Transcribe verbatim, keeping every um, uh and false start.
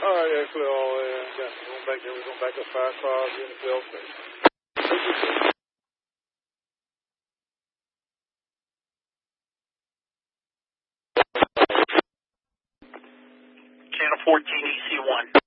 All right, actually, all uh, yeah, we're going back there. We're going back to five cars in the field station. Channel fourteen, E C one.